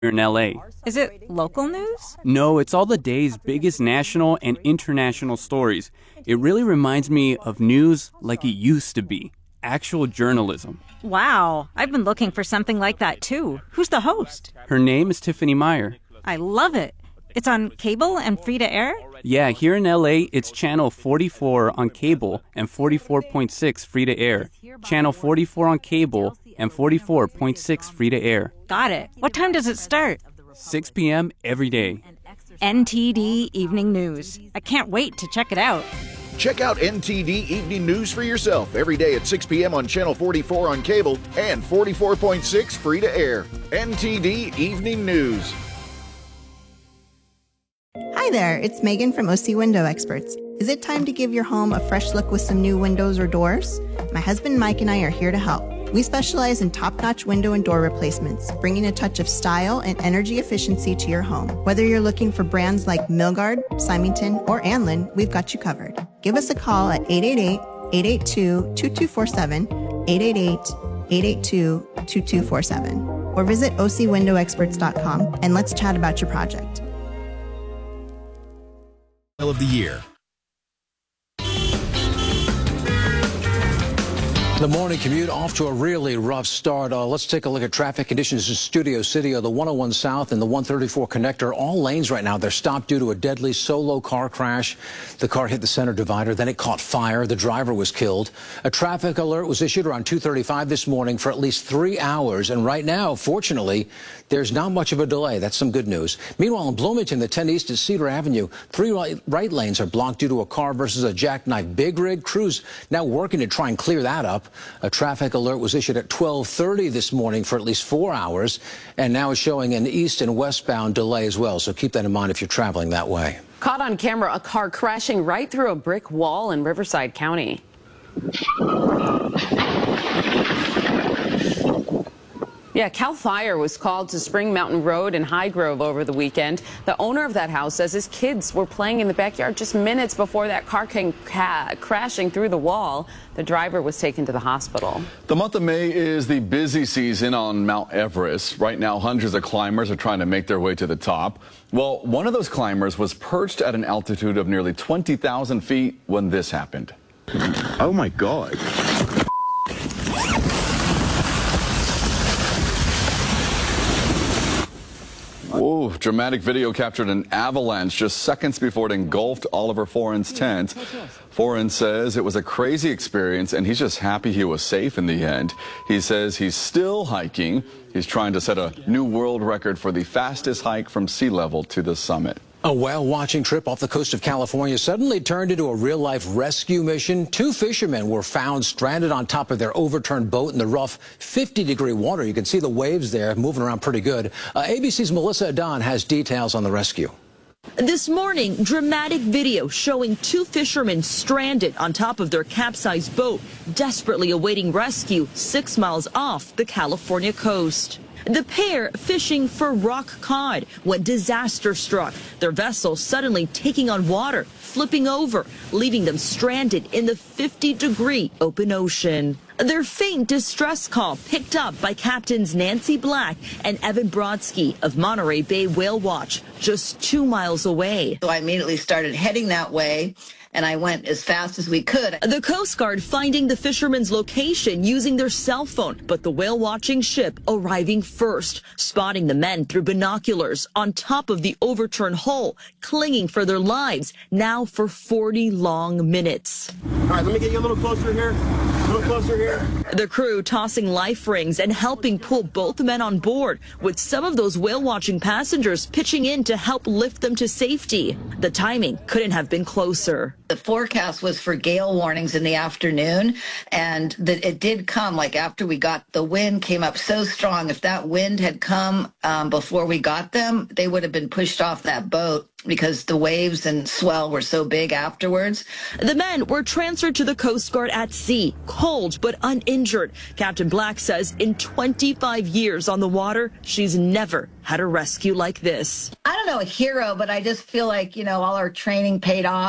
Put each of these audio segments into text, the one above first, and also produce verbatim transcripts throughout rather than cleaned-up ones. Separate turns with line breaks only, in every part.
in L A.
Is it local news?
No, it's all the day's biggest national and international stories. It really reminds me of news like it used to be. Actual journalism.
Wow, I've been looking for something like that too. Who's the host?
Her name is Tiffany Meyer.
I love it. It's on cable and free to air?
Yeah, here in L A, it's channel forty-four on cable and forty-four point six free to air. Channel forty-four on cable and forty-four point six free to air.
Got it. What time does it start?
six p.m. every day.
N T D Evening News. I can't wait to check it out.
Check out N T D Evening News for yourself every day at six p.m. on Channel forty-four on cable and forty-four point six free to air. N T D Evening News.
Hi there, it's Megan from O C Window Experts. Is it time to give your home a fresh look with some new windows or doors? My husband Mike and I are here to help. We specialize in top-notch window and door replacements, bringing a touch of style and energy efficiency to your home. Whether you're looking for brands like Milgard, Symington, or Anlin, we've got you covered. Give us a call at eight eight eight, eight eight two, two two four seven, eight eight eight, eight eight two, two two four seven, or visit O C window experts dot com and let's chat about your project.
Of the year. The morning commute off to a really rough start. Uh, let's take a look at traffic conditions in Studio City. The one oh one South and the one thirty-four connector, all lanes right now, they're stopped due to a deadly solo car crash. The car hit the center divider, then it caught fire. The driver was killed. A traffic alert was issued around two thirty-five this morning for at least three hours. And right now, fortunately, there's not much of a delay. That's some good news. Meanwhile, in Bloomington, the ten East at Cedar Avenue, three right, right lanes are blocked due to a car versus a jackknife. Big rig crews now working to try and clear that up. A traffic alert was issued at twelve thirty this morning for at least four hours, and now is showing an east and westbound delay as well. So keep that in mind if you're traveling that way.
Caught on camera, a car crashing right through a brick wall in Riverside County. Yeah, CAL FIRE was called to Spring Mountain Road in Highgrove over the weekend. The owner of that house says his kids were playing in the backyard just minutes before that car came ca crashing through the wall. The driver was taken to the hospital.
The month of May is the busy season on Mount Everest. Right now, hundreds of climbers are trying to make their way to the top. Well, one of those climbers was perched at an altitude of nearly twenty thousand feet when this happened.
Oh my God.
Whoa, dramatic video captured an avalanche just seconds before it engulfed Oliver Foran's tent. Foran says it was a crazy experience and he's just happy he was safe in the end. He says he's still hiking. He's trying to set a new world record for the fastest hike from sea level to the summit.
A whale-watching trip off the coast of California suddenly turned into a real-life rescue mission. Two fishermen were found stranded on top of their overturned boat in the rough fifty degree water. You can see the waves there moving around pretty good. Uh, A B C's Melissa Adon has details on the rescue.
This morning, dramatic video showing two fishermen stranded on top of their capsized boat, desperately awaiting rescue six miles off the California coast. The pair fishing for rock cod when disaster struck, their vessel suddenly taking on water, flipping over, leaving them stranded in the fifty degree open ocean. Their faint distress call picked up by Captains Nancy Black and Evan Brodsky of Monterey Bay Whale Watch, just two miles away.
So I immediately started heading that way, and I went as fast as we could.
The Coast Guard finding the fisherman's location using their cell phone, but the whale-watching ship arriving first, spotting the men through binoculars on top of the overturned hull, clinging for their lives, now for forty long minutes.
All right, let me get you a little closer here. A little closer here.
The crew tossing life rings and helping pull both men on board, with some of those whale-watching passengers pitching in to help lift them to safety. The timing couldn't have been closer.
The forecast was for gale warnings in the afternoon, and that it did come like after we got the wind came up so strong. If that wind had come um, before we got them, they would have been pushed off that boat because the waves and swell were so big afterwards.
The men were transferred to the Coast Guard at sea, cold but uninjured. Captain Black says in twenty-five years on the water, she's never had a rescue like this.
I don't know a hero, but I just feel like, you know, all our training paid off.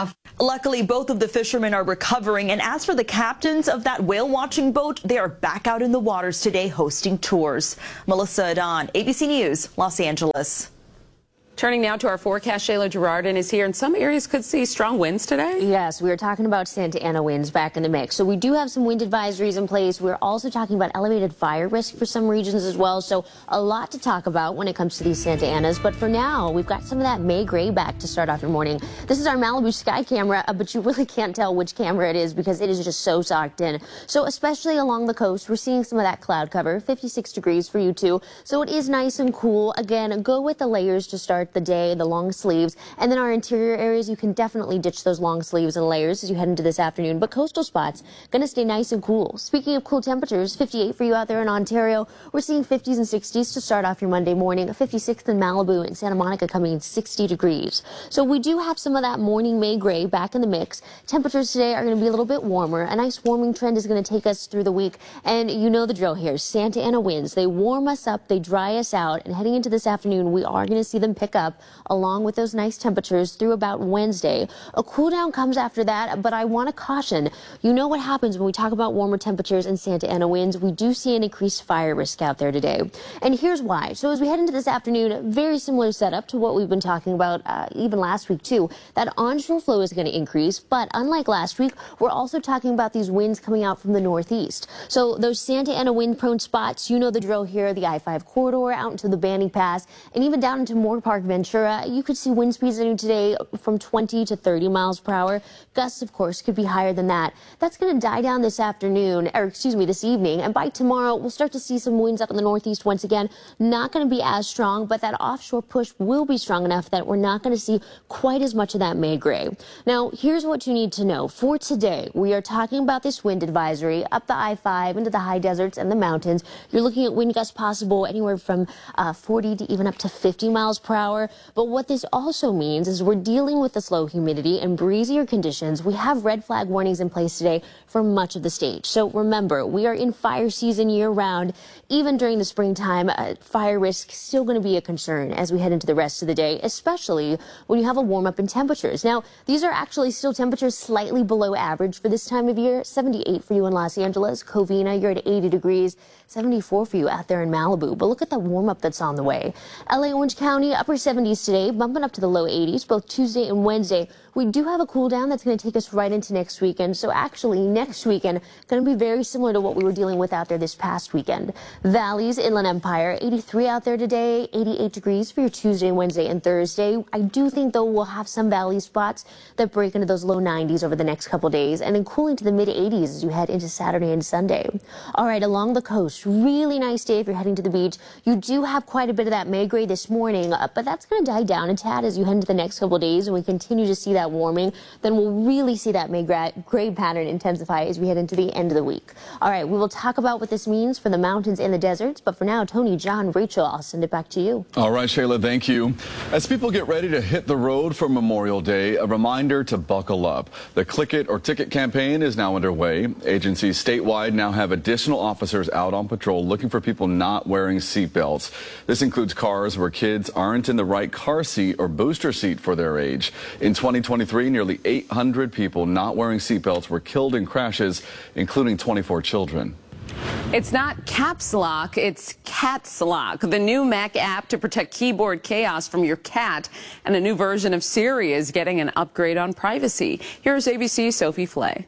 Luckily, both of the fishermen are recovering, and as for the captains of that whale-watching boat, they are back out in the waters today hosting tours. Melissa Adon, A B C News, Los Angeles.
Turning now to our forecast, Shayla Girardin is here, and some areas could see strong winds today.
Yes, we were talking about Santa Ana winds back in the mix. So we do have some wind advisories in place. We're also talking about elevated fire risk for some regions as well. So a lot to talk about when it comes to these Santa Anas. But for now, we've got some of that May gray back to start off your morning. This is our Malibu sky camera, but you really can't tell which camera it is because it is just so socked in. So especially along the coast, we're seeing some of that cloud cover, fifty-six degrees for you too. So it is nice and cool. Again, go with the layers to start the day, the long sleeves, and then our interior areas, you can definitely ditch those long sleeves and layers as you head into this afternoon. But coastal spots gonna stay nice and cool. Speaking of cool temperatures, fifty-eight for you out there in Ontario. We're seeing fifties and sixties to start off your Monday morning. fifty-six in Malibu and Santa Monica coming in sixty degrees. So we do have some of that morning May gray back in the mix. Temperatures today are going to be a little bit warmer. A nice warming trend is going to take us through the week, and you know the drill here. Santa Ana winds, they warm us up, they dry us out, and heading into this afternoon, we are going to see them pick up along with those nice temperatures through about Wednesday. A cool down comes after that, but I want to caution, you know what happens when we talk about warmer temperatures and Santa Ana winds. We do see an increased fire risk out there today. And here's why. So as we head into this afternoon, very similar setup to what we've been talking about uh, even last week too. That onshore flow is going to increase, but unlike last week, we're also talking about these winds coming out from the northeast. So those Santa Ana wind prone spots, you know the drill here, the I five corridor out into the Banning Pass and even down into Moore Park, Ventura. You could see wind speeds today from twenty to thirty miles per hour. Gusts, of course, could be higher than that. That's going to die down this afternoon, or excuse me, this evening. And by tomorrow, we'll start to see some winds up in the northeast once again. Not going to be as strong, but that offshore push will be strong enough that we're not going to see quite as much of that May gray. Now, here's what you need to know. For today, we are talking about this wind advisory up the I five into the high deserts and the mountains. You're looking at wind gusts possible anywhere from uh, forty to even up to fifty miles per hour. But what this also means is we're dealing with the slow humidity and breezier conditions. We have red flag warnings in place today for much of the state. So remember, we are in fire season year round. Even during the springtime, uh, fire risk is still going to be a concern as we head into the rest of the day, especially when you have a warm up in temperatures. Now, these are actually still temperatures slightly below average for this time of year. seventy-eight for you in Los Angeles. Covina, you're at eighty degrees. seventy-four for you out there in Malibu. But look at the warm up that's on the way. L A, Orange County, upper seventies today, bumping up to the low eighties, both Tuesday and Wednesday. We do have a cool down that's going to take us right into next weekend. So actually, next weekend, going to be very similar to what we were dealing with out there this past weekend. Valleys, Inland Empire, eighty-three out there today, eighty-eight degrees for your Tuesday, Wednesday, and Thursday. I do think, though, we'll have some valley spots that break into those low nineties over the next couple days, and then cooling to the mid eighties as you head into Saturday and Sunday. All right, along the coast, really nice day if you're heading to the beach. You do have quite a bit of that May gray this morning, uh, but that's going to die down a tad as you head into the next couple days, and we continue to see that warming. Then we'll really see that May gray pattern intensify as we head into the end of the week. All right, we will talk about what this means for the mountains and the deserts, but for now, Tony, John, Rachel, I'll send it back to you.
All right, Shayla, thank you. As people get ready to hit the road for Memorial Day, a reminder to buckle up. The Click It or Ticket campaign is now underway. Agencies statewide now have additional officers out on patrol looking for people not wearing seatbelts. This includes cars where kids aren't in the right car seat or booster seat for their age. In twenty twenty-three, nearly eight hundred people not wearing seatbelts were killed in crashes, including twenty-four children.
It's not Caps Lock, it's Cats Lock, the new Mac app to protect keyboard chaos from your cat. And a new version of Siri is getting an upgrade on privacy. Here's A B C's Sophie Flay.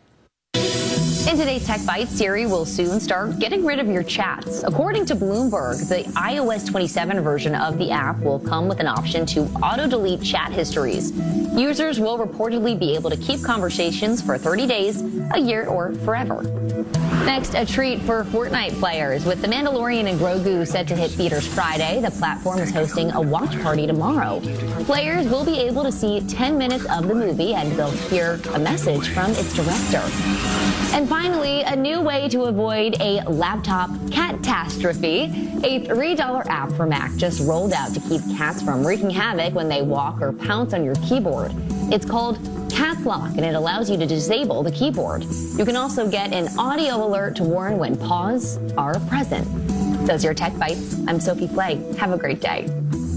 In today's Tech Bite, Siri will soon start getting rid of your chats. According to Bloomberg, the i O S twenty-seven version of the app will come with an option to auto-delete chat histories. Users will reportedly be able to keep conversations for thirty days, a year, or forever. Next, a treat for Fortnite players. With The Mandalorian and Grogu set to hit theaters Friday, the platform is hosting a watch party tomorrow. Players will be able to see ten minutes of the movie, and they'll hear a message from its director. And finally, a new way to avoid a laptop catastrophe. A three dollar app for Mac just rolled out to keep cats from wreaking havoc when they walk or pounce on your keyboard. It's called Cats Lock, and it allows you to disable the keyboard. You can also get an audio alert to warn when paws are present. Those are your Tech Bites. I'm Sophie Flay. Have a great day.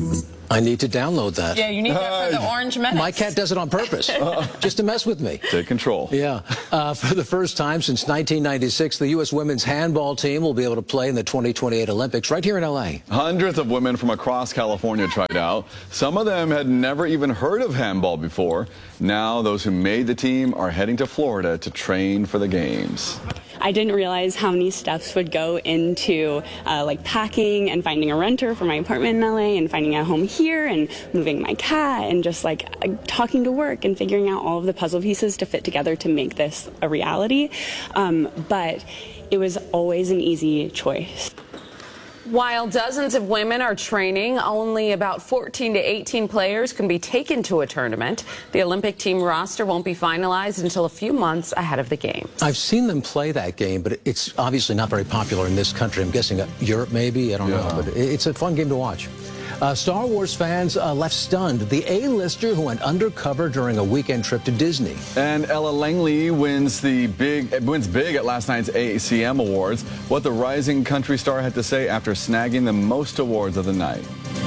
I need to download that.
Yeah, you need that for the Orange Menace.
My cat does it on purpose, just to mess with me.
Take control.
Yeah. Uh, for the first time since nineteen ninety-six, the U S women's handball team will be able to play in the twenty twenty-eight Olympics right here in L A.
Hundreds of women from across California tried out. Some of them had never even heard of handball before. Now those who made the team are heading to Florida to train for the games.
I didn't realize how many steps would go into uh, like packing and finding a renter for my apartment in L A and finding a home here and moving my cat and just like uh, talking to work and figuring out all of the puzzle pieces to fit together to make this a reality. Um, but it was always an easy choice.
While dozens of women are training, only about fourteen to eighteen players can be taken to a tournament. The Olympic team roster won't be finalized until a few months ahead of the game.
I've seen them play that game, but it's obviously not very popular in this country. I'm guessing Europe maybe, I don't
yeah.
know, but it's a fun game to watch. Uh, Star Wars fans uh, left stunned. The A-lister who went undercover during a weekend trip to Disney.
And Ella Langley wins the big wins big at last night's A C M Awards. What the rising country star had to say after snagging the most awards of the night.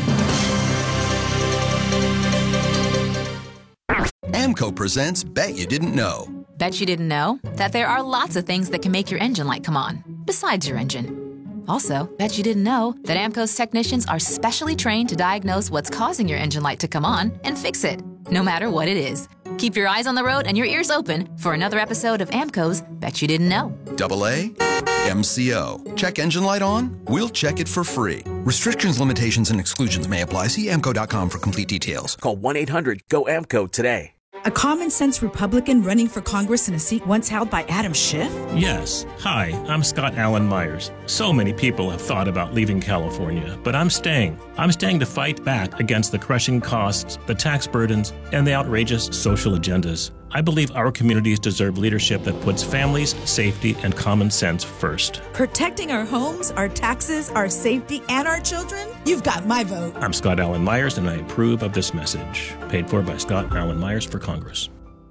AMCO presents Bet You Didn't Know.
Bet you didn't know that there are lots of things that can make your engine light come on, besides your engine. Also, bet you didn't know that AMCO's technicians are specially trained to diagnose what's causing your engine light to come on and fix it, no matter what it is. Keep your eyes on the road and your ears open for another episode of AMCO's Bet You Didn't Know.
Double A, M C O. Check engine light on? We'll check it for free. Restrictions, limitations, and exclusions may apply. See A M C O dot com for complete details.
Call one eight hundred go A M C O today.
A common-sense Republican running for Congress in a seat once held by Adam Schiff?
Yes. Hi, I'm Scott Allen Myers. So many people have thought about leaving California, but I'm staying. I'm staying to fight back against the crushing costs, the tax burdens, and the outrageous social agendas. I believe our communities deserve leadership that puts families, safety, and common sense first.
Protecting our homes, our taxes, our safety, and our children? You've got my vote.
I'm Scott Allen Myers, and I approve of this message. Paid for by Scott Allen Myers for Congress.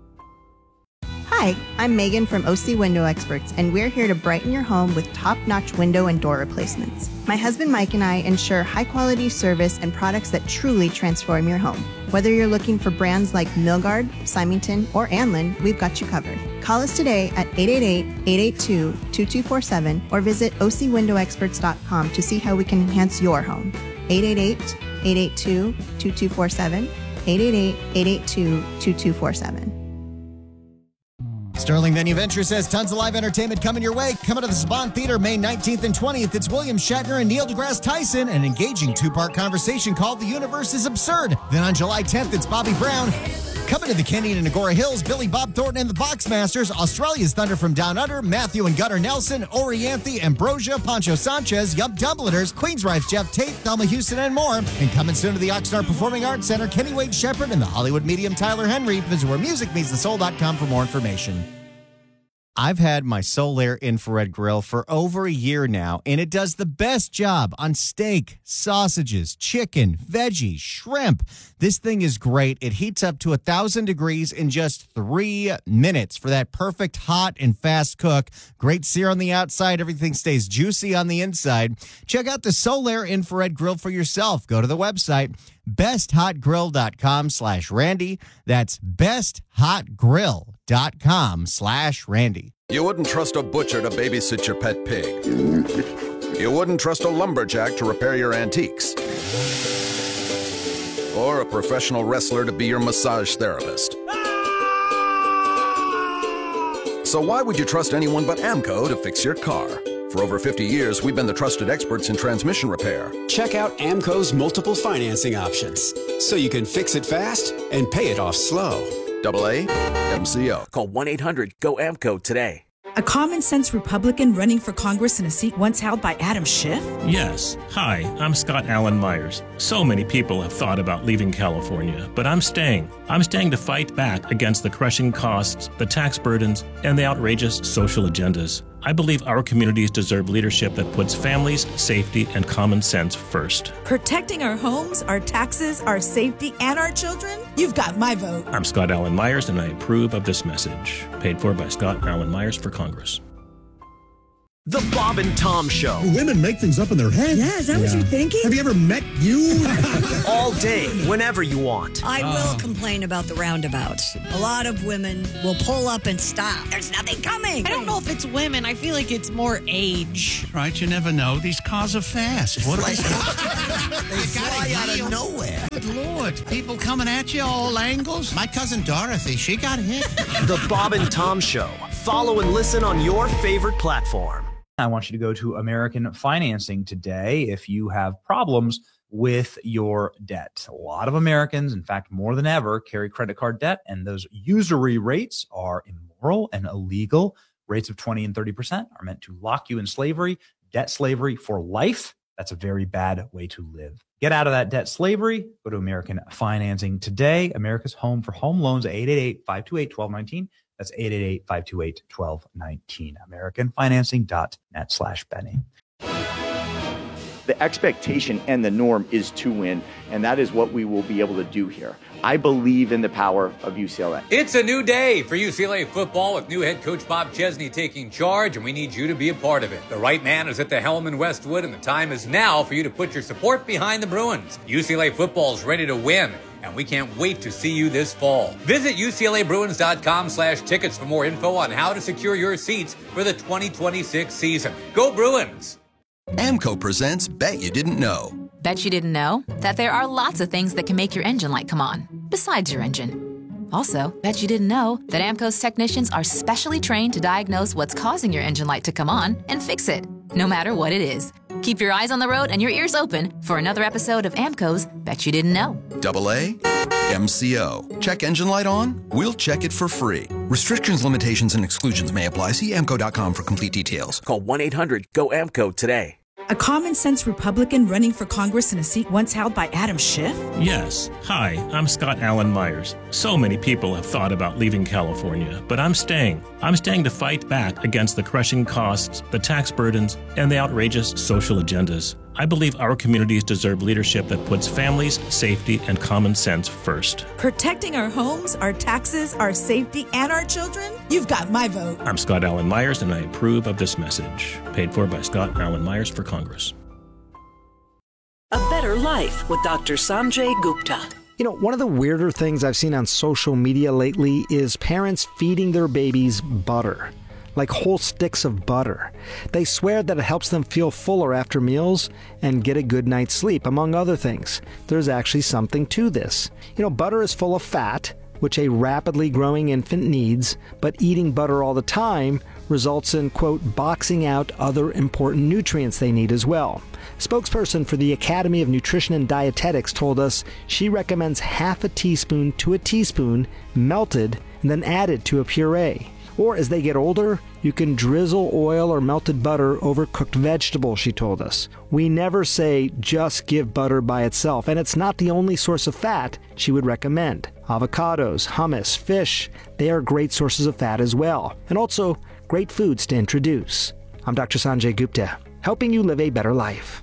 Hi, I'm Megan from O C Window Experts, and we're here to brighten your home with top-notch window and door replacements. My husband Mike and I ensure high-quality service and products that truly transform your home. Whether you're looking for brands like Milgard, Symington, or Anlin, we've got you covered. Call us today at eight eight eight, eight eight two, two two four seven or visit O C window experts dot com to see how we can enhance your home. eight eight eight, eight eight two, two two four seven, eight eight eight, eight eight two, two two four seven.
Sterling Venue Venture says tons of live entertainment coming your way. Coming to the Saban Theater May nineteenth and twentieth. It's William Shatner and Neil deGrasse Tyson, an engaging two-part conversation called The Universe is Absurd. Then on July tenth, it's Bobby Brown. Coming to the Canyon and Agora Hills, Billy Bob Thornton and the Boxmasters, Australia's Thunder from Down Under, Matthew and Gunnar Nelson, Orianthe, Ambrosia, Pancho Sanchez, Yup Dumbledores, Queensrÿche's Jeff Tate, Thelma Houston, and more. And coming soon to the Oxnard Performing Arts Center, Kenny Wade Shepherd and the Hollywood medium Tyler Henry. Visit where music meets the soul dot com for more information. I've had my Solaire infrared grill for over a year now, and it does the best job on steak, sausages, chicken, veggies, shrimp. This thing is great. It heats up to one thousand degrees in just three minutes for that perfect hot and fast cook. Great sear on the outside. Everything stays juicy on the inside. Check out the Solaire infrared grill for yourself. Go to the website, best hot grill dot com slash Randy. That's best hot grill dot com slash Randy.
You wouldn't trust a butcher to babysit your pet pig. You wouldn't trust a lumberjack to repair your antiques. Or a professional wrestler to be your massage therapist. So why would you trust anyone but AMCO to fix your car? For over fifty years, we've been the trusted experts in transmission repair.
Check out AMCO's multiple financing options, so you can fix it fast and pay it off slow.
Double A, M C O.
Call one eight hundred go A M C O today.
A common-sense Republican running for Congress in a seat once held by Adam Schiff?
Yes. Hi, I'm Scott Allen Myers. So many people have thought about leaving California, but I'm staying. I'm staying to fight back against the crushing costs, the tax burdens, and the outrageous social agendas. I believe our communities deserve leadership that puts families, safety, and common sense first.
Protecting our homes, our taxes, our safety, and our children? You've got my vote.
I'm Scott Allen Myers, and I approve of this message. Paid for by Scott Allen Myers for Congress.
The Bob and Tom Show.
Women make things up in their head.
Yeah, is that yeah. what you're thinking?
Have you ever met you?
All day, whenever you want.
I will uh. complain about the roundabouts. A lot of women will pull up and stop. There's nothing coming.
I don't know if it's women. I feel like it's more age.
Right, you never know. These cars are fast. What
like,
they
fly out of nowhere.
Good Lord. People coming at you all angles. My cousin Dorothy, she got hit.
The Bob and Tom Show. Follow and listen on your favorite platform.
I want you to go to American Financing today if you have problems with your debt. A lot of Americans, in fact, more than ever, carry credit card debt, and those usury rates are immoral and illegal. Rates of twenty and thirty percent are meant to lock you in slavery, debt slavery for life. That's a very bad way to live. Get out of that debt slavery. Go to American Financing today. America's home for home loans, eight eight eight, five two eight, one two one nine. That's eight eight eight, five two eight, one two one nine. American Financing dot net slash Benny.
The expectation and the norm is to win, and that is what we will be able to do here. I believe in the power of U C L A.
It's a new day for U C L A football with new head coach Bob Chesney taking charge, and we need you to be a part of it. The right man is at the helm in Westwood, and the time is now for you to put your support behind the Bruins. U C L A football is ready to win, and we can't wait to see you this fall. Visit U C L A Bruins dot com slash tickets for more info on how to secure your seats for the twenty twenty-six season. Go Bruins!
AMCO presents Bet You Didn't Know.
Bet you didn't know that there are lots of things that can make your engine light come on, besides your engine. Also, bet you didn't know that AMCO's technicians are specially trained to diagnose what's causing your engine light to come on and fix it, no matter what it is. Keep your eyes on the road and your ears open for another episode of AMCO's Bet You Didn't Know.
Double A, M C O. Check engine light on? We'll check it for free. Restrictions, limitations, and exclusions may apply. See A M C O dot com for complete details.
Call one eight hundred G O A M C O today.
A common-sense Republican running for Congress in a seat once held by Adam Schiff?
Yes. Hi, I'm Scott Allen Myers. So many people have thought about leaving California, but I'm staying. I'm staying to fight back against the crushing costs, the tax burdens, and the outrageous social agendas. I believe our communities deserve leadership that puts families, safety, and common sense first.
Protecting our homes, our taxes, our safety, and our children? You've got my vote.
I'm Scott Allen Myers, and I approve of this message. Paid for by Scott Allen Myers for Congress.
A Better Life with Doctor Sanjay Gupta.
You know, one of the weirder things I've seen on social media lately is parents feeding their babies butter. Like whole sticks of butter. They swear that it helps them feel fuller after meals and get a good night's sleep, among other things. There's actually something to this. You know, butter is full of fat, which a rapidly growing infant needs, but eating butter all the time results in, quote, boxing out other important nutrients they need as well. Spokesperson for the Academy of Nutrition and Dietetics told us she recommends half a teaspoon to a teaspoon melted and then added to a puree. Or as they get older, you can drizzle oil or melted butter over cooked vegetables, she told us. We never say just give butter by itself, and it's not the only source of fat she would recommend. Avocados, hummus, fish, they are great sources of fat as well, and also great foods to introduce. I'm Doctor Sanjay Gupta, helping you live a better life.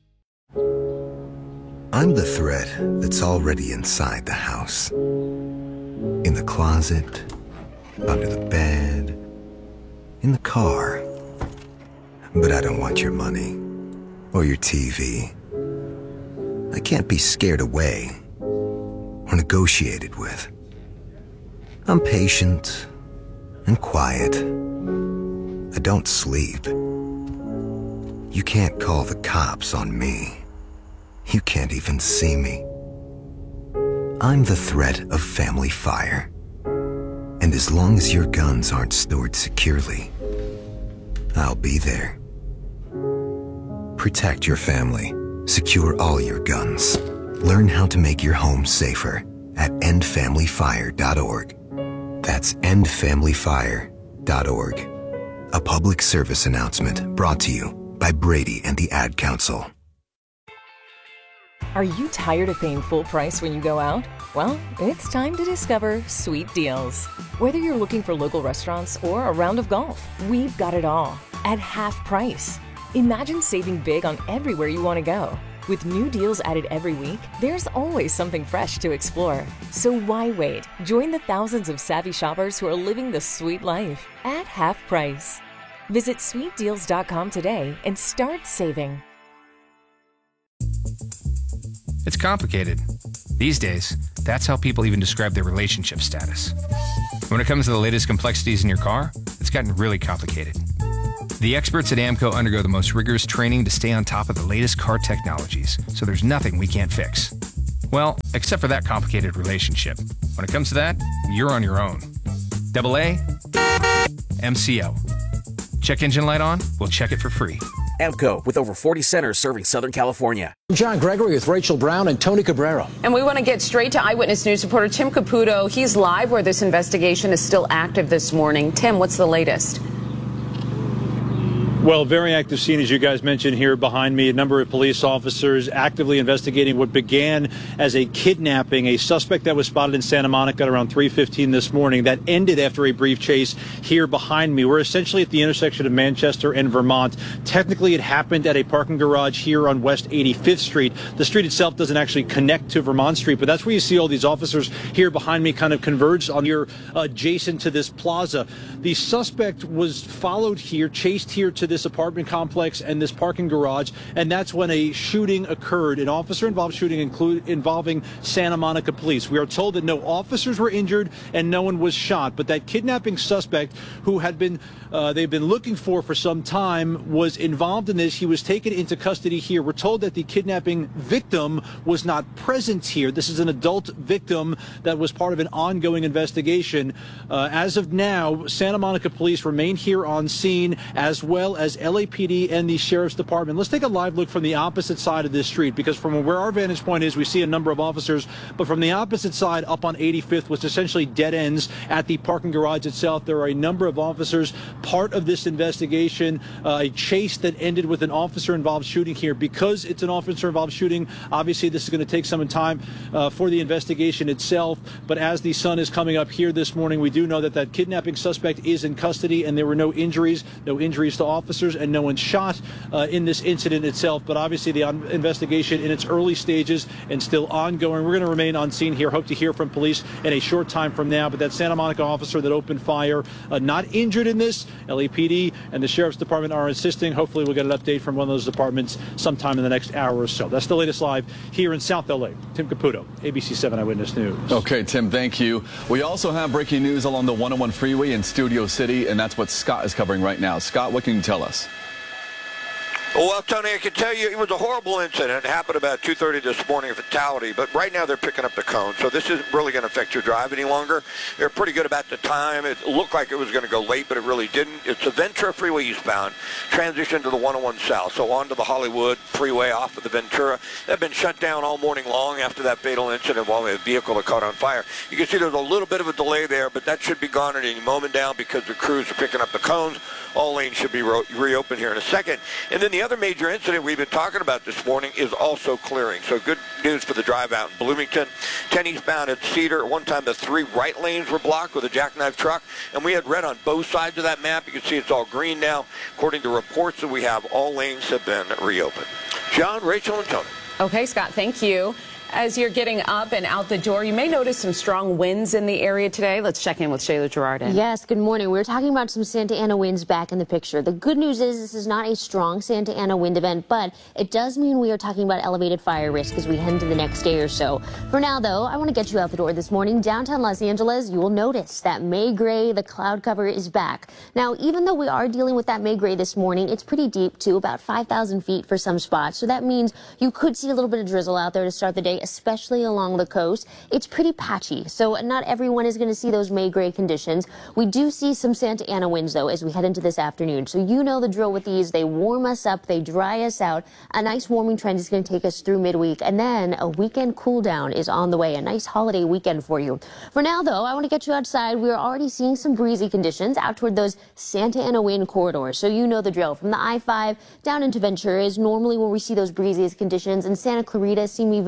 I'm the thread that's already inside the house. In the closet, under the bed, in the car. But I don't want your money or your T V. I can't be scared away or negotiated with. I'm patient and quiet. I don't sleep. You can't call the cops on me. You can't even see me. I'm the threat of family fire. And as long as your guns aren't stored securely, I'll be there. Protect your family. Secure all your guns. Learn how to make your home safer at end family fire dot org. That's end family fire dot org. A public service announcement brought to you by Brady and the Ad Council.
Are you tired of paying full price when you go out? Well, it's time to discover Sweet Deals. Whether you're looking for local restaurants or a round of golf, we've got it all at half price. Imagine saving big on everywhere you want to go. With new deals added every week, there's always something fresh to explore. So why wait? Join the thousands of savvy shoppers who are living the sweet life at half price. Visit sweet deals dot com today and start saving.
It's complicated. These days, that's how people even describe their relationship status. When it comes to the latest complexities in your car, it's gotten really complicated. The experts at AAMCO undergo the most rigorous training to stay on top of the latest car technologies, so there's nothing we can't fix. Well, except for that complicated relationship. When it comes to that, you're on your own. Double A, M C O. Check engine light on? We'll check it for free.
AAMCO, with over forty centers serving Southern California.
John Gregory with Rachel Brown and Tony Cabrera.
And we want to get straight to Eyewitness News reporter Tim Caputo. He's live where this investigation is still active this morning. Tim, what's the latest?
Well, very active scene, as you guys mentioned here behind me. A number of police officers actively investigating what began as a kidnapping, a suspect that was spotted in Santa Monica at around three fifteen this morning that ended after a brief chase here behind me. We're essentially at the intersection of Manchester and Vermont. Technically, it happened at a parking garage here on West eighty-fifth Street. The street itself doesn't actually connect to Vermont Street, but that's where you see all these officers here behind me kind of converge on your uh, adjacent to this plaza. The suspect was followed here, chased here to this apartment complex and this parking garage, and that's when a shooting occurred, an officer-involved shooting include, involving Santa Monica police. We are told that no officers were injured and no one was shot, but that kidnapping suspect who had been uh, they've been looking for for some time was involved in this. He was taken into custody here. We're told that the kidnapping victim was not present here. This is an adult victim that was part of an ongoing investigation. Uh, as of now, Santa Monica police remain here on scene, as well as L A P D and the Sheriff's Department. Let's take a live look from the opposite side of this street, because from where our vantage point is, we see a number of officers, but from the opposite side up on eighty-fifth, was essentially dead ends at the parking garage itself. There are a number of officers part of this investigation, uh, a chase that ended with an officer-involved shooting here. Because it's an officer-involved shooting, obviously this is going to take some time uh, for the investigation itself, but as the sun is coming up here this morning, we do know that that kidnapping suspect is in custody, and there were no injuries, no injuries to officers, and no one shot uh, in this incident itself. But obviously the on- investigation in its early stages and still ongoing. We're going to remain on scene here. Hope to hear from police in a short time from now. But that Santa Monica officer that opened fire, uh, not injured in this. L A P D and the Sheriff's Department are insisting. Hopefully we'll get an update from one of those departments sometime in the next hour or so. That's the latest live here in South L A. Tim Caputo, A B C seven Eyewitness News.
Okay, Tim, thank you. We also have breaking news along the one oh one freeway in Studio City, and that's what Scott is covering right now. Scott, what can you tell us?
Well, Tony, I can tell you it was a horrible incident. It happened about two thirty this morning, a fatality, but right now they're picking up the cone, so this isn't really going to affect your drive any longer. They're pretty good about the time. It looked like it was going to go late, but it really didn't. It's the Ventura Freeway eastbound, transition to the one oh one south, so onto the Hollywood Freeway off of the Ventura. They've been shut down all morning long after that fatal incident while a vehicle that caught on fire. You can see there's a little bit of a delay there, but that should be gone at any moment now because the crews are picking up the cones. All lanes should be re- reopened here in a second. And then the other major incident we've been talking about this morning is also clearing. So good news for the drive out in Bloomington. ten eastbound at Cedar. At one time, the three right lanes were blocked with a jackknife truck. And we had red on both sides of that map. You can see it's all green now. According to reports that we have, all lanes have been reopened. John, Rachel, and Tony.
Okay, Scott, thank you. As you're getting up and out the door, you may notice some strong winds in the area today. Let's check in with Shayla Girardin.
Yes, good morning. We were talking about some Santa Ana winds back in the picture. The good news is this is not a strong Santa Ana wind event, but it does mean we are talking about elevated fire risk as we head into the next day or so. For now, though, I want to get you out the door this morning. Downtown Los Angeles, you will notice that May gray, the cloud cover is back. Now, even though we are dealing with that May gray this morning, it's pretty deep too, about five thousand feet for some spots. So that means you could see a little bit of drizzle out there to start the day, especially along the coast. It's pretty patchy, so not everyone is going to see those May gray conditions. We do see some Santa Ana winds, though, as we head into this afternoon. So you know the drill with these. They warm us up. They dry us out. A nice warming trend is going to take us through midweek, and then a weekend cool down is on the way. A nice holiday weekend for you. For now, though, I want to get you outside. We are already seeing some breezy conditions out toward those Santa Ana wind corridors. So you know the drill. From the I five down into Ventura is normally where we see those breeziest conditions. In Santa Clarita, Simi Valley,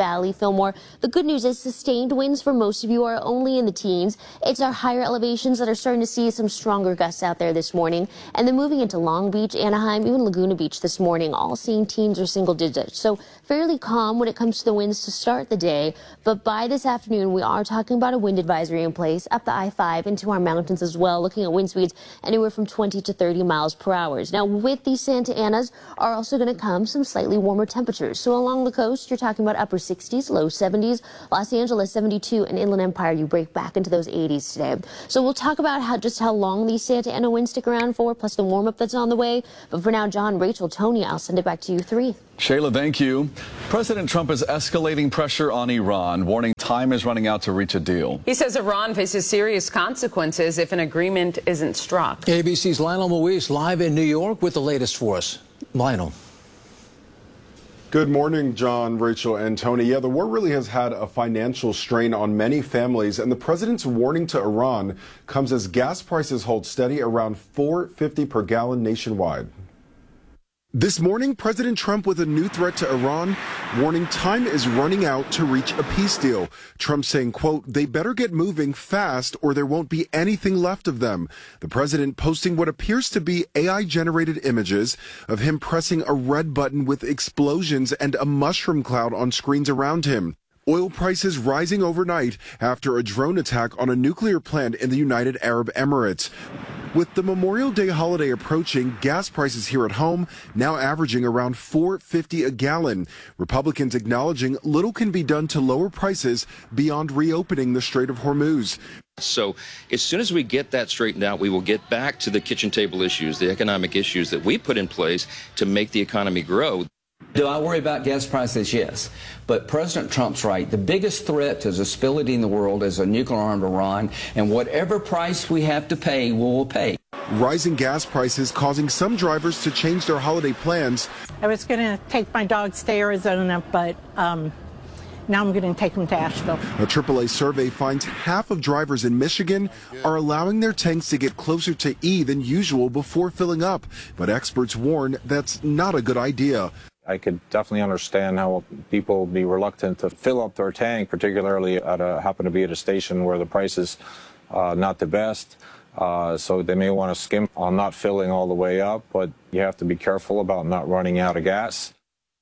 Fillmore. The good news is sustained winds for most of you are only in the teens. It's our higher elevations that are starting to see some stronger gusts out there this morning. And then moving into Long Beach, Anaheim, even Laguna Beach this morning, all seeing teens or single digits. So fairly calm when it comes to the winds to start the day. But by this afternoon, we are talking about a wind advisory in place up the I five into our mountains as well, looking at wind speeds anywhere from twenty to thirty miles per hour. Now, with these Santa Anas are also going to come some slightly warmer temperatures. So along the coast, you're talking about upper sixties, low seventies, Los Angeles seventy-two, and Inland Empire, you break back into those eighties today. So we'll talk about how just how long these Santa Ana winds stick around for, plus the warm-up that's on the way. But for now, John, Rachel, Tony, I'll send it back to you three.
Shayla, thank you. President Trump is escalating pressure on Iran, warning time is running out to reach a deal.
He says Iran faces serious consequences if an agreement isn't struck.
A B C's Lionel Moise live in New York with the latest for us. Lionel.
Good morning, John, Rachel, and Tony. Yeah, the war really has had a financial strain on many families, and the president's warning to Iran comes as gas prices hold steady around four fifty per gallon nationwide. This morning, President Trump with a new threat to Iran, warning time is running out to reach a peace deal. Trump saying, quote, they better get moving fast or there won't be anything left of them. The president posting what appears to be A I-generated images of him pressing a red button with explosions and a mushroom cloud on screens around him. Oil prices rising overnight after a drone attack on a nuclear plant in the United Arab Emirates. With the Memorial Day holiday approaching, gas prices here at home now averaging around four fifty a gallon. Republicans acknowledging little can be done to lower prices beyond reopening the Strait of Hormuz.
So as soon as we get that straightened out, we will get back to the kitchen table issues, the economic issues that we put in place to make the economy grow.
Do I worry about gas prices? Yes. But President Trump's right. The biggest threat to the stability in the world is a nuclear-armed Iran, and whatever price we have to pay, we will pay.
Rising gas prices causing some drivers to change their holiday plans.
I was going to take my dogs to Arizona, but um, now I'm going to take them to Asheville.
A triple A survey finds half of drivers in Michigan are allowing their tanks to get closer to E than usual before filling up. But experts warn that's not a good idea.
I could definitely understand how people would be reluctant to fill up their tank, particularly at a, happen to be at a station where the price is uh, not the best. Uh, so they may want to skimp on not filling all the way up, but you have to be careful about not running out of gas.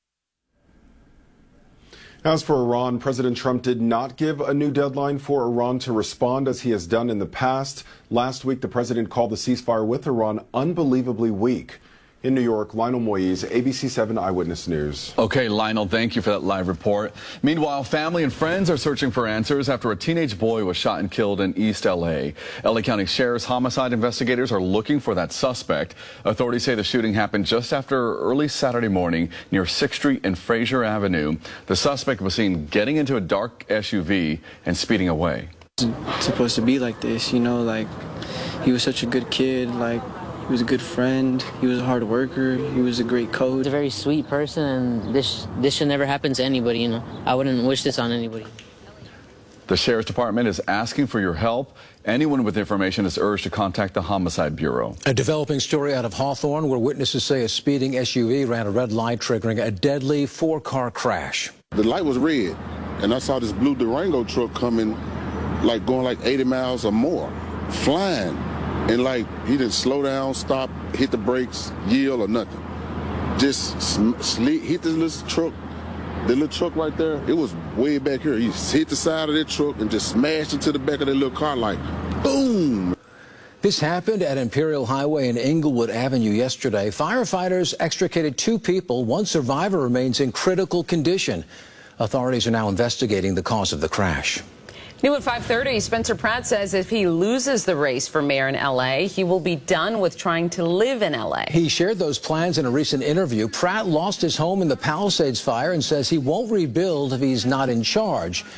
As for Iran, President Trump did not give a new deadline for Iran to respond as he has done in the past. Last week, the president called the ceasefire with Iran unbelievably weak. In New York, Lionel Moise, A B C seven Eyewitness News.
Okay, Lionel, thank you for that live report. Meanwhile, family and friends are searching for answers after a teenage boy was shot and killed in East L A. L A County Sheriff's homicide investigators are looking for that suspect. Authorities say the shooting happened just after early Saturday morning near sixth street and Fraser Avenue. The suspect was seen getting into a dark S U V and speeding away.
It's supposed to be like this, you know, like he was such a good kid, like he was a good friend, he was a hard worker, he was a great coach.
He's a very sweet person, and this this should never happen to anybody, you know. I wouldn't wish this on anybody.
The Sheriff's Department is asking for your help. Anyone with information is urged to contact the Homicide Bureau.
A developing story out of Hawthorne where witnesses say a speeding S U V ran a red light, triggering a deadly four-car crash.
The light was red, and I saw this blue Durango truck coming, like going like eighty miles or more, flying. And like, he didn't slow down, stop, hit the brakes, yield or nothing. Just sleep, hit this little truck, the little truck right there. It was way back here. He hit the side of that truck and just smashed into the back of that little car like, boom.
This happened at Imperial Highway and Inglewood Avenue yesterday. Firefighters extricated two people. One survivor remains in critical condition. Authorities are now investigating the cause of the crash.
New at five thirty, Spencer Pratt says if he loses the race for mayor in L A, he will be done with trying to live in L A.
He shared those plans in a recent interview. Pratt lost his home in the Palisades fire and says he won't rebuild if he's not in charge.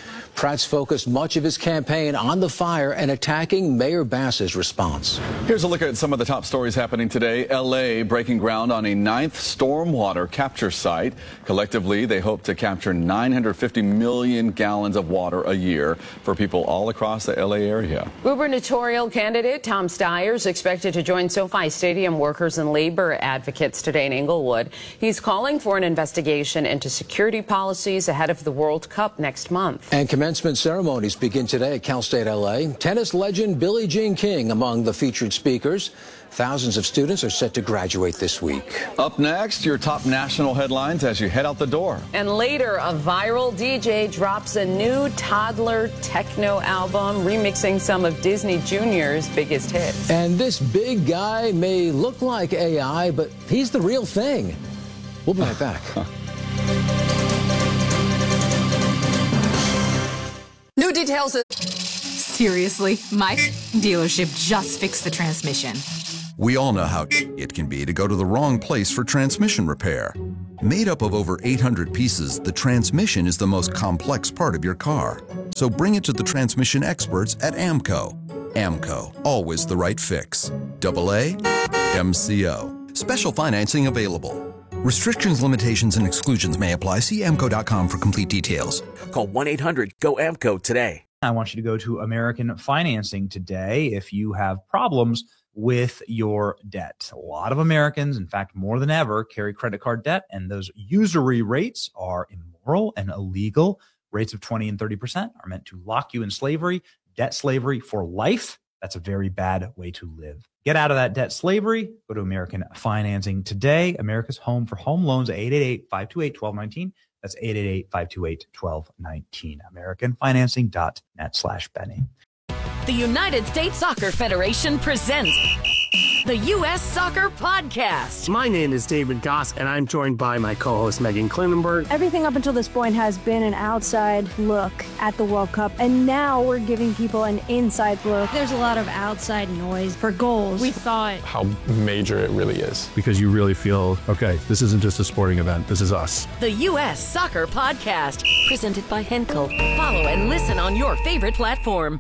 Kratz focused much of his campaign on the fire and attacking Mayor Bass's response.
Here's a look at some of the top stories happening today. L A breaking ground on a ninth stormwater capture site. Collectively, they hope to capture nine hundred fifty million gallons of water a year for people all across the L A area.
Gubernatorial candidate Tom Steyer is expected to join SoFi Stadium workers and labor advocates today in Inglewood. He's calling for an investigation into security policies ahead of the World Cup next month.
And commencement ceremonies begin today at Cal State L A. Tennis legend Billie Jean King among the featured speakers. Thousands of students are set to graduate this week.
Up next, your top national headlines as you head out the door.
And later, a viral D J drops a new toddler techno album, remixing some of Disney Junior's biggest hits.
And this big guy may look like A I, but he's the real thing. We'll be right back.
New details. Seriously, my dealership just fixed the transmission.
We all know how it can be to go to the wrong place for transmission repair. Made up of over eight hundred pieces, the transmission is the most complex part of your car. So bring it to the transmission experts at AMCO. AMCO, always the right fix. Double A, M C O. Special financing available. Restrictions, limitations, and exclusions may apply. See A M C O dot com for complete details.
Call one eight hundred G O A M C O today.
I want you to go to American Financing today if you have problems with your debt. A lot of Americans, in fact, more than ever, carry credit card debt, and those usury rates are immoral and illegal. Rates of twenty and thirty percent are meant to lock you in slavery, debt slavery for life. That's a very bad way to live. Get out of that debt slavery. Go to American Financing today. America's home for home loans, eight eight eight, five two eight, one two one nine. That's eight eight eight, five two eight, one two one nine. American Financing dot net slash Benny.
The United States Soccer Federation presents the U S Soccer Podcast.
My name is David Goss, and I'm joined by my co-host Megan Klinenberg.
Everything up until this point has been an outside look at the World Cup, and now we're giving people an inside look.
There's a lot of outside noise for goals.
We thought
how major it really is.
Because you really feel, okay, this isn't just a sporting event, this is us.
The U S Soccer Podcast, presented by Henkel. Follow and listen on your favorite platform.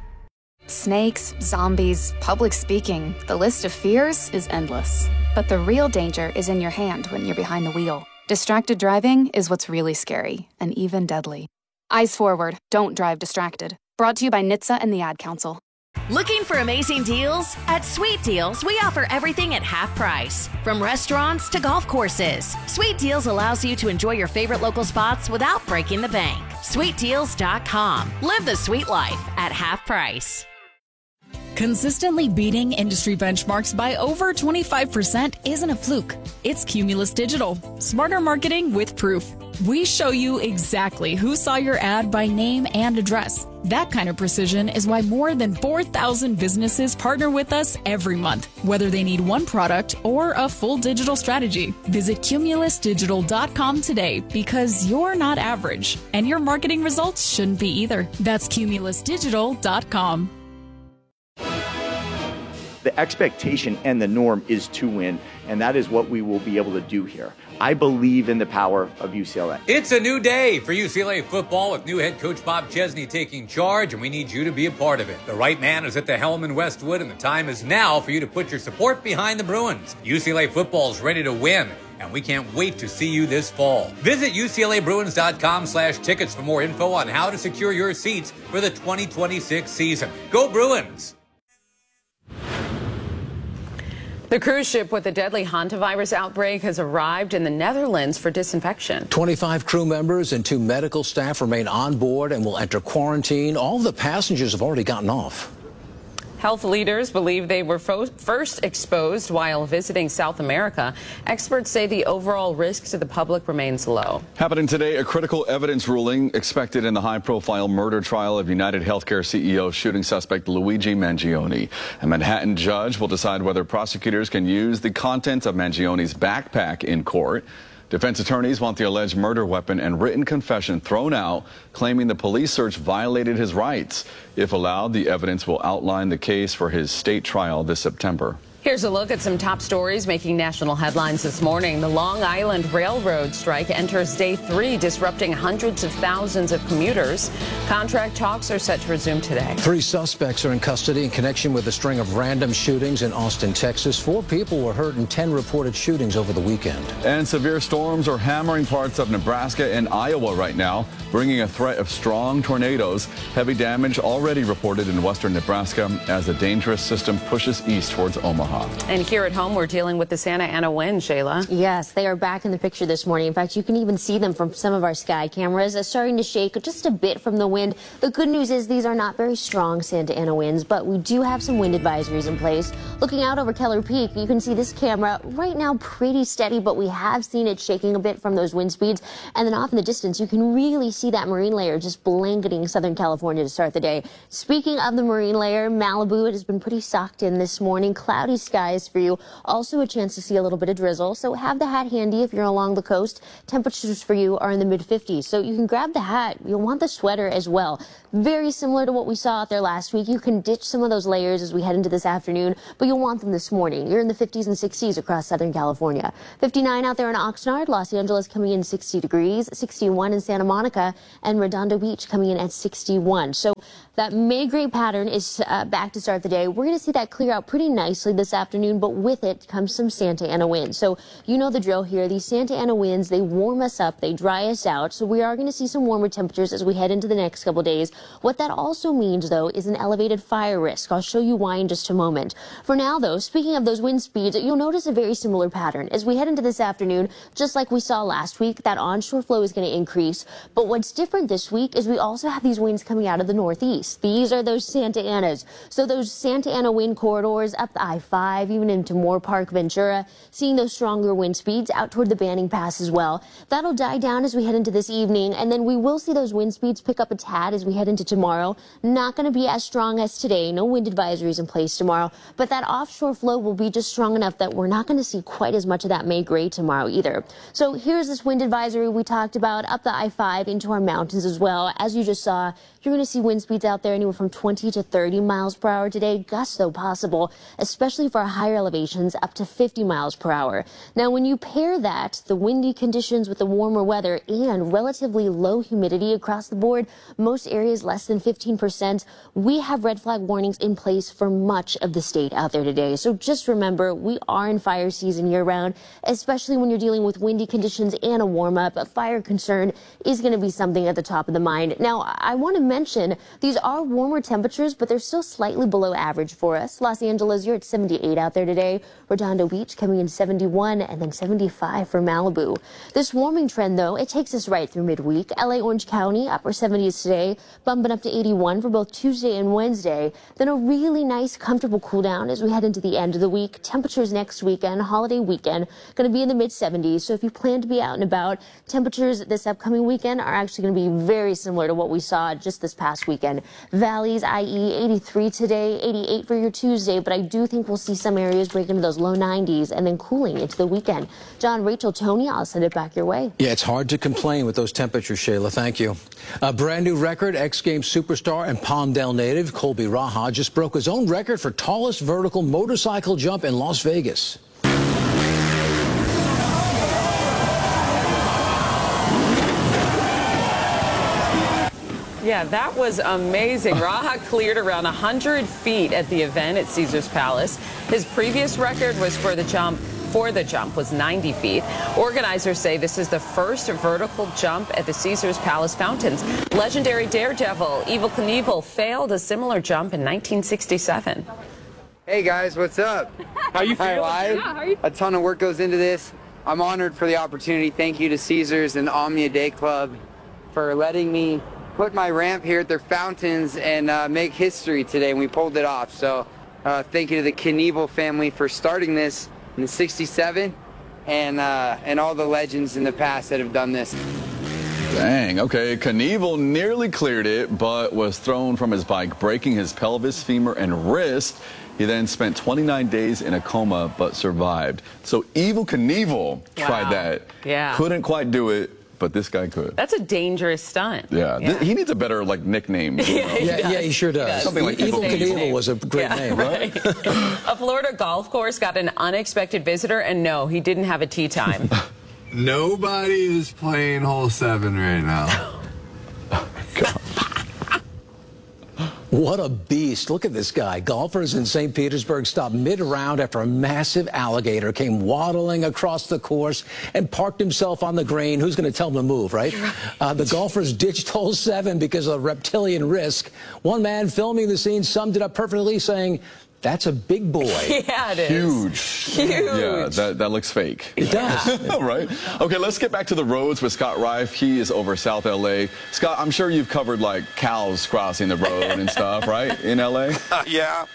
Snakes, zombies, public speaking. The list of fears is endless. But the real danger is in your hand when you're behind the wheel. Distracted driving is what's really scary and even deadly. Eyes forward, don't drive distracted. Brought to you by N H T S A and the Ad Council.
Looking for amazing deals? At Sweet Deals, we offer everything at half price. From restaurants to golf courses. Sweet Deals allows you to enjoy your favorite local spots without breaking the bank. sweet deals dot com. Live the sweet life at half price.
Consistently beating industry benchmarks by over twenty-five percent isn't a fluke. It's Cumulus Digital. Smarter marketing with proof. We show you exactly who saw your ad by name and address. That kind of precision is why more than four thousand businesses partner with us every month, whether they need one product or a full digital strategy. Visit Cumulus Digital dot com today because you're not average, and your marketing results shouldn't be either. That's Cumulus Digital dot com.
The expectation and the norm is to win, and that is what we will be able to do here. I believe in the power of U C L A.
It's a new day for U C L A football with new head coach Bob Chesney taking charge, and we need you to be a part of it. The right man is at the helm in Westwood, and the time is now for you to put your support behind the Bruins. U C L A football is ready to win, and we can't wait to see you this fall. Visit U C L A Bruins dot com slash tickets for more info on how to secure your seats for the twenty twenty-six season. Go Bruins!
The cruise ship with a deadly hantavirus outbreak has arrived in the Netherlands for disinfection.
twenty-five crew members and two medical staff remain on board and will enter quarantine. All of the passengers have already gotten off.
Health leaders believe they were fo- first exposed while visiting South America. Experts say the overall risk to the public remains low.
Happening today, a critical evidence ruling expected in the high-profile murder trial of United Healthcare C E O shooting suspect Luigi Mangione. A Manhattan judge will decide whether prosecutors can use the contents of Mangione's backpack in court. Defense attorneys want the alleged murder weapon and written confession thrown out, claiming the police search violated his rights. If allowed, the evidence will outline the case for his state trial this September.
Here's a look at some top stories making national headlines this morning. The Long Island Railroad strike enters day three, disrupting hundreds of thousands of commuters. Contract talks are set to resume today.
Three suspects are in custody in connection with a string of random shootings in Austin, Texas. Four people were hurt in ten reported shootings over the weekend.
And severe storms are hammering parts of Nebraska and Iowa right now, bringing a threat of strong tornadoes. Heavy damage already reported in western Nebraska as a dangerous system pushes east towards Omaha.
And here at home, we're dealing with the Santa Ana wind, Shayla.
Yes, they are back in the picture this morning. In fact, you can even see them from some of our sky cameras. It's starting to shake just a bit from the wind. The good news is these are not very strong Santa Ana winds, but we do have some wind advisories in place. Looking out over Keller Peak, you can see this camera right now pretty steady, but we have seen it shaking a bit from those wind speeds. And then off in the distance, you can really see that marine layer just blanketing Southern California to start the day. Speaking of the marine layer, Malibu, it has been pretty socked in this morning. Cloudy skies for you. Also a chance to see a little bit of drizzle, so have the hat handy if you're along the coast. Temperatures for you are in the mid fifties, so you can grab the hat. You'll want the sweater as well. Very similar to what we saw out there last week. You can ditch some of those layers as we head into this afternoon, but you'll want them this morning. You're in the fifties and sixties across Southern California. fifty-nine out there in Oxnard, Los Angeles coming in sixty degrees, sixty-one in Santa Monica, and Redondo Beach coming in at sixty-one. So that May gray pattern is uh, back to start the day. We're going to see that clear out pretty nicely this afternoon, but with it comes some Santa Ana winds. So you know the drill here. These Santa Ana winds, they warm us up, they dry us out. So we are going to see some warmer temperatures as we head into the next couple days. What that also means, though, is an elevated fire risk. I'll show you why in just a moment. For now, though, speaking of those wind speeds, you'll notice a very similar pattern. As we head into this afternoon, just like we saw last week, that onshore flow is going to increase. But what's different this week is we also have these winds coming out of the northeast. These are those Santa Anas. So those Santa Ana wind corridors up the I five, even into Moore Park, Ventura, seeing those stronger wind speeds out toward the Banning Pass as well. That'll die down as we head into this evening, and then we will see those wind speeds pick up a tad as we head into tomorrow. Not going to be as strong as today. No wind advisories in place tomorrow, but that offshore flow will be just strong enough that we're not going to see quite as much of that May gray tomorrow either. So here's this wind advisory we talked about up the I five into our mountains as well. As you just saw, you're going to see wind speeds out there anywhere from twenty to thirty miles per hour today. Gusts, though, possible, especially for our higher elevations, up to fifty miles per hour. Now, when you pair that, the windy conditions with the warmer weather and relatively low humidity across the board, most areas less than fifteen percent, we have red flag warnings in place for much of the state out there today. So just remember, we are in fire season year round, especially when you're dealing with windy conditions and a warm up. A fire concern is going to be something at the top of the mind. Now, I want to mention these are warmer temperatures, but they're still slightly below average for us. Los Angeles, you're at seventy-eight out there today. Redondo Beach coming in seventy-one, and then seventy-five for Malibu. This warming trend, though, it takes us right through midweek. L A, Orange County, upper seventies today, bumping up to eighty-one for both Tuesday and Wednesday. Then a really nice, comfortable cool down as we head into the end of the week. Temperatures next weekend, holiday weekend, going to be in the mid seventies. So if you plan to be out and about, temperatures this upcoming weekend are actually going to be very similar to what we saw just this past weekend. Valleys, that is eighty-three today, eighty-eight for your Tuesday, but I do think we'll see some areas break into those low nineties and then cooling into the weekend. John, Rachel, Tony, I'll send it back your way.
Yeah, it's hard to complain with those temperatures, Shayla. Thank you. A brand new record, X Games superstar and Palmdale native Colby Raha just broke his own record for tallest vertical motorcycle jump in Las Vegas.
Yeah, that was amazing. Raha cleared around one hundred feet at the event at Caesars Palace. His previous record was for the jump for the jump was ninety feet. Organizers say this is the first vertical jump at the Caesars Palace fountains. Legendary daredevil Evel Knievel failed a similar jump in nineteen sixty-seven.
Hey guys, what's up?
How you feeling?
Hi,
Yeah, how are you?
A ton of work goes into this. I'm honored for the opportunity. Thank you to Caesars and Omnia Day Club for letting me put my ramp here at their fountains and uh, make history today, and we pulled it off. So uh, thank you to the Knievel family for starting this in sixty-seven, and uh, and all the legends in the past that have done this.
Dang, okay, Knievel nearly cleared it, but was thrown from his bike, breaking his pelvis, femur, and wrist. He then spent twenty-nine days in a coma, but survived. So Evel Knievel tried
Wow.
that.
Yeah.
Couldn't quite do it. but this guy could.
That's a dangerous stunt.
Yeah,
yeah.
Th- he needs a better like nickname. You know?
yeah, yeah, he sure does.
He does.
Something like
Evil
Evil
Knievel was a great
yeah,
name,
right? A Florida golf course got an unexpected visitor, and no, he didn't have a tee time.
Nobody is playing hole seven right now.
What a beast. Look at this guy. Golfers in Saint Petersburg stopped mid-round after a massive alligator came waddling across the course and parked himself on the green. Who's going to tell him to move, right? Uh, the golfers ditched hole seven because of reptilian risk. One man filming the scene summed it up perfectly, saying, "That's a big boy."
Yeah, it is.
Huge.
Huge.
Yeah, that, that looks fake.
It does.
Right? Okay, let's get back to the roads with Scott Reif. He is over South L A. Scott, I'm sure you've covered like cows crossing the road and stuff, right? In L A?
Uh, yeah.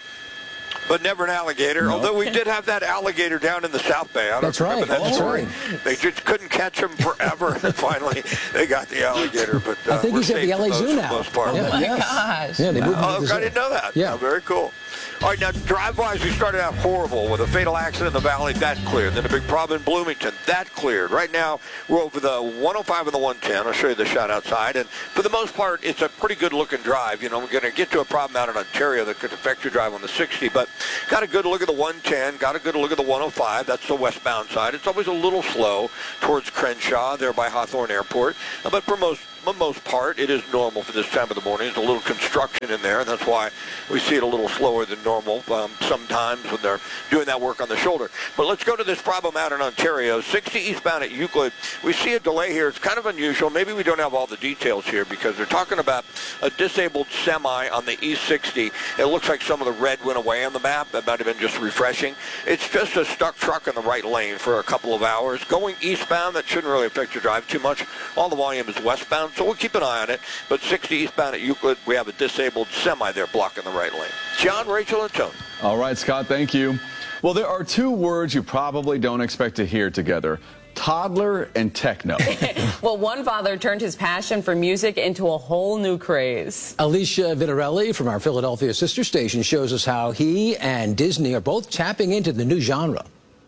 But never an alligator, no. Although we did have that alligator down in the South Bay. I don't
That's
remember
right.
that
That's
story.
right.
They just couldn't catch him forever, and finally they got the alligator. But uh,
I think
we're
he's at the
safe
L A
from those
Zoo
for
now.
most part.
Yeah.
Oh, my
Yes.
gosh.
Yeah, they moved
Oh,
him to the
I
zoo.
didn't know that.
Yeah.
Oh, very cool. All right, now, drive-wise, we started out horrible with a fatal accident in the valley. That cleared. Then a big problem in Bloomington. That cleared. Right now, we're over the one oh five and the one ten. I'll show you the shot outside. And for the most part, it's a pretty good-looking drive. You know, we're going to get to a problem out in Ontario that could affect your drive on the sixty. But got a good look at the one ten. Got a good look at the one oh five. That's the westbound side. It's always a little slow towards Crenshaw, there by Hawthorne Airport. But for most For the most part, it is normal for this time of the morning. There's a little construction in there, and that's why we see it a little slower than normal um, sometimes when they're doing that work on the shoulder. But let's go to this problem out in Ontario. sixty eastbound at Euclid. We see a delay here. It's kind of unusual. Maybe we don't have all the details here because they're talking about a disabled semi on the East sixty. It looks like some of the red went away on the map. That might have been just refreshing. It's just a stuck truck in the right lane for a couple of hours. Going eastbound, that shouldn't really affect your drive too much. All the volume is westbound. So we'll keep an eye on it. But sixty eastbound at Euclid, we have a disabled semi there blocking the right lane. John, Rachel, and Tony.
All right, Scott, thank you. Well, there are two words you probably don't expect to hear together: toddler and techno.
Well, one father turned his passion for music into a whole new craze.
Alicia Vitarelli from our Philadelphia sister station shows us how he and Disney are both tapping into the new genre.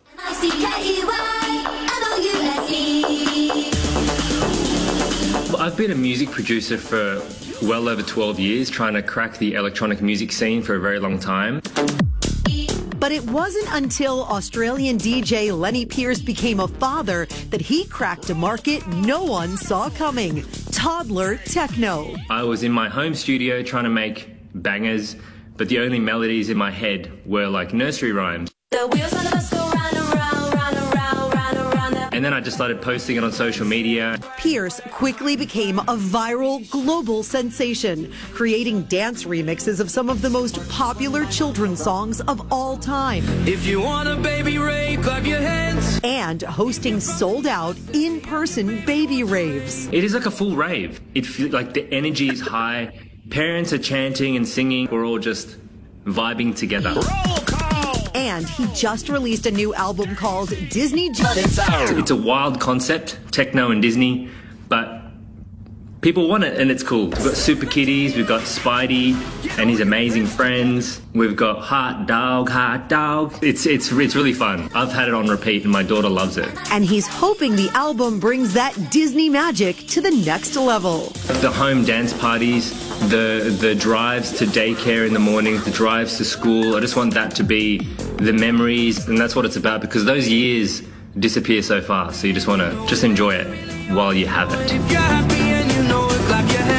I've been a music producer for well over twelve years, trying to crack the electronic music scene for a very long time.
But it wasn't until Australian D J Lenny Pierce became a father that he cracked a market no one saw coming: toddler techno.
I was in my home studio trying to make bangers, but the only melodies in my head were like nursery rhymes.
The wheels on the bus go round and round, round and round, round and round.
And then I just started posting it on social media.
Pierce quickly became a viral global sensation, creating dance remixes of some of the most popular children's songs of all time.
If you want a baby rave, clap your hands.
And hosting sold-out in-person baby raves.
It is like a full rave. It feels like the energy is high. Parents are chanting and singing. We're all just vibing together.
And he just released a new album called Disney Jumpin'
Sound. It's a wild concept, techno and Disney, but people want it and it's cool. We've got Super Kitties, we've got Spidey and his amazing friends. We've got Hot Dog, Hot Dog. It's, it's, it's really fun. I've had it on repeat and my daughter loves it.
And he's hoping the album brings that Disney magic to the next level.
The home dance parties, the the drives to daycare in the morning, the drives to school. I just want that to be the memories, and that's what it's about, because those years disappear so fast. So you just want to just enjoy it while you have it.
If you're happy and you know it, clap your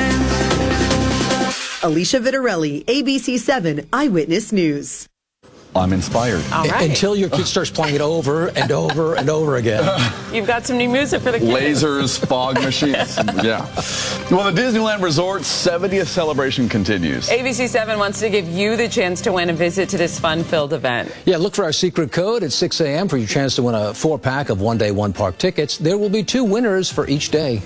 hands.
Alicia Vitarelli, A B C seven Eyewitness News.
I'm inspired.
All right.
Until your kid starts playing it over and over and over again.
You've got some new music for the kids.
Lasers, fog machines. Yeah. Well, the Disneyland Resort's seventieth celebration continues.
A B C seven wants to give you the chance to win a visit to this fun-filled event.
Yeah, look for our secret code at six a m for your chance to win a four-pack of one-day, one-park tickets. There will be two winners for each day.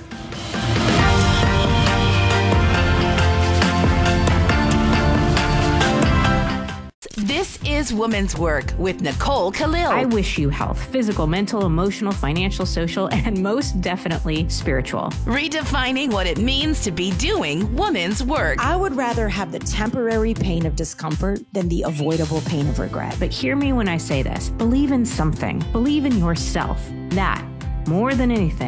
This is Women's Work with Nicole Khalil.
I wish you health, physical, mental, emotional, financial, social, and most definitely spiritual.
Redefining what it means to be doing women's work.
I would rather have the temporary pain of discomfort than the avoidable pain of regret.
But hear me when I say this. Believe in something. Believe in yourself. That, more than anything,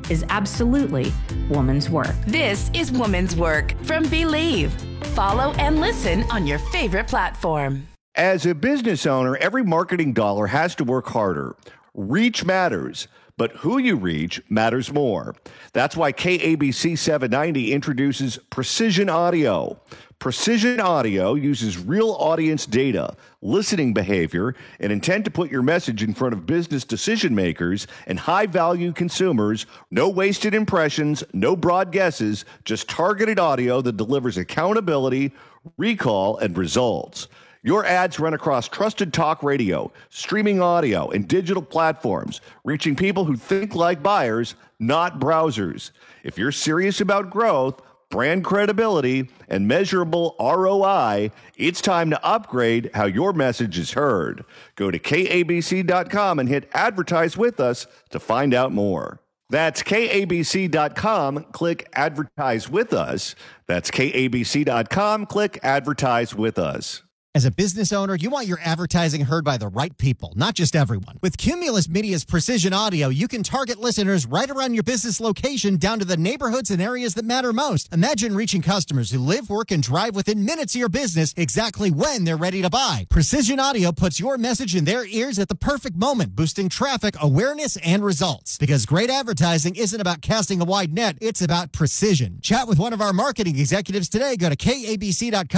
is absolutely woman's work.
This is Woman's Work from Believe. Follow and listen on your favorite platform.
As a business owner, every marketing dollar has to work harder. Reach matters, but who you reach matters more. That's why K A B C seven ninety introduces Precision Audio. Precision Audio uses real audience data, listening behavior, and intent to put your message in front of business decision makers and high-value consumers. No wasted impressions, no broad guesses, just targeted audio that delivers accountability, recall, and results. Your ads run across trusted talk radio, streaming audio, and digital platforms, reaching people who think like buyers, not browsers. If you're serious about growth, brand credibility, and measurable R O I, it's time to upgrade how your message is heard. Go to K A B C dot com and hit Advertise with Us to find out more. That's K A B C dot com. Click Advertise with Us. That's K A B C dot com. Click Advertise with Us.
As a business owner, you want your advertising heard by the right people, not just everyone. With Cumulus Media's Precision Audio, you can target listeners right around your business location down to the neighborhoods and areas that matter most. Imagine reaching customers who live, work, and drive within minutes of your business exactly when they're ready to buy. Precision Audio puts your message in their ears at the perfect moment, boosting traffic, awareness, and results. Because great advertising isn't about casting a wide net, it's about precision. Chat with one of our marketing executives today. Go to K A B C dot com.